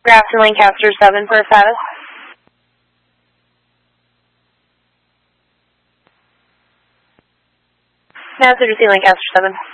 Grafton Lancaster 7 for status. Now to Lancaster 7.